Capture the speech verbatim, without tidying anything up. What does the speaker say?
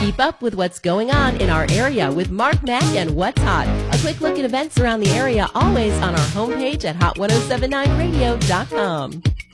Keep up with what's going on in our area with Mark Mack and What's Hot. A quick look at events around the area always on our homepage at hot ten seventy-nine radio dot com.